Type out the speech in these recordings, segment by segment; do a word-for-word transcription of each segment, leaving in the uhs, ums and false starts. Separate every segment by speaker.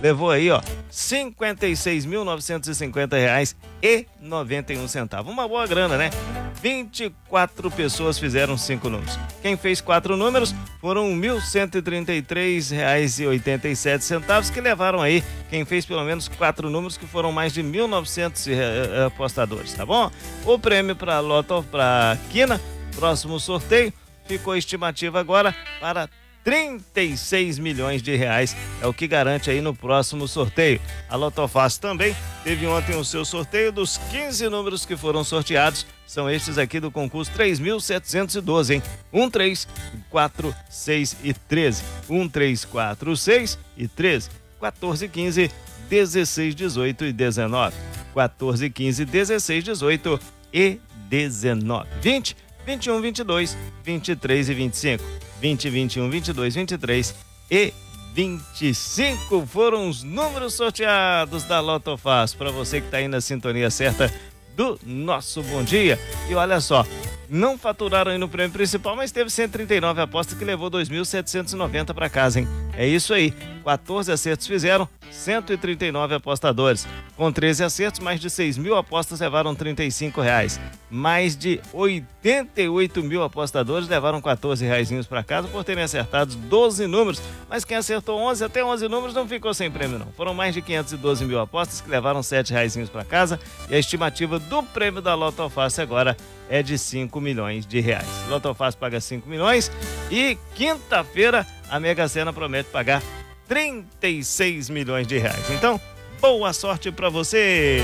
Speaker 1: levou aí, ó, cinquenta e seis mil novecentos e cinquenta reais e noventa e um centavos. Uma boa grana, né? vinte e quatro pessoas fizeram cinco números. Quem fez quatro números foram mil cento e trinta e três reais e oitenta e sete centavos, que levaram aí, quem fez pelo menos quatro números, que foram mais de mil e novecentos apostadores, tá bom? O prêmio para Loto, para Quina, próximo sorteio, ficou estimativa agora para trinta e seis milhões de reais, é o que garante aí no próximo sorteio. A Lotofácil também teve ontem o seu sorteio dos quinze números que foram sorteados, são estes aqui do concurso três mil setecentos e doze, hein? um, três, quatro, seis e treze. um, três, quatro, seis e treze. quatorze, quinze, dezesseis, dezoito e dezenove. quatorze, quinze, dezesseis, dezoito e dezenove. vinte, vinte e um, vinte e dois, vinte e três e vinte e cinco. vinte, vinte e um, vinte e dois, vinte e três e vinte e cinco foram os números sorteados da Lotofácil, para você que está aí na sintonia certa do nosso Bom Dia. E olha só, não faturaram aí no prêmio principal, mas teve cento e trinta e nove apostas que levou dois mil setecentos e noventa para casa, hein? É isso aí, quatorze acertos fizeram, cento e trinta e nove apostadores. Com treze acertos, mais de seis mil apostas levaram trinta e cinco reais. Mais de oitenta e oito mil apostadores levaram quatorze reaisinhos para casa por terem acertado doze números. Mas quem acertou onze, até onze números, não ficou sem prêmio não. Foram mais de quinhentos e doze mil apostas que levaram sete reaisinhos para casa. E a estimativa do prêmio da Lotofácil agora é de cinco milhões de reais. Lotofácil paga cinco milhões e quinta-feira a Mega Sena promete pagar trinta e seis milhões de reais. Então, boa sorte pra você!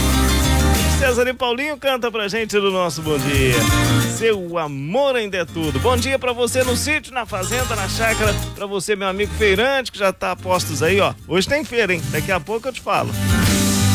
Speaker 1: César e Paulinho canta pra gente do nosso Bom Dia. Seu amor ainda é tudo. Bom dia pra você no sítio, na fazenda, na chácara. Pra você, meu amigo feirante, que já tá a postos aí, ó. Hoje tem feira, hein? Daqui a pouco eu te falo.